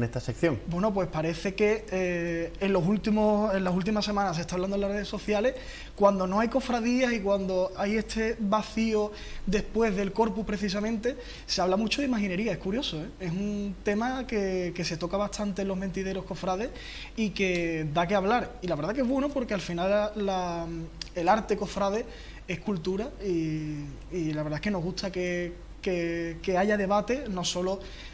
esta sección? Bueno, pues parece que en las últimas semanas se está hablando en las redes sociales, cuando no hay cofradías y cuando hay este vacío después del Corpus precisamente, se habla mucho de imaginería. Es curioso, ¿eh? Es un tema que se toca bastante en los mentideros cofrades y que da que hablar. Y la verdad que es bueno porque al final el arte cofrade es cultura y la verdad es que nos gusta que haya debate, no solo